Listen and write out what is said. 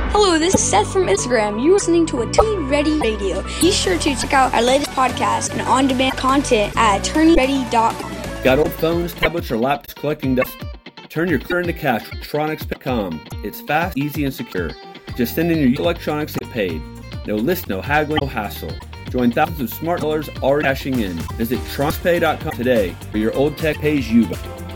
Hello, this is Seth from Instagram. You're listening to AttorneyReady Radio. Be sure to check out our latest podcast and on-demand content at attorneyready.com. Got old phones, tablets, or laptops collecting dust? Turn your car into cash with Tronics.com. It's fast, easy, and secure. Just send in your electronics to get paid. No list, no haggling, no hassle. Join thousands of smart dollars already cashing in. Visit TronixPay.com today, where your old tech pays you back.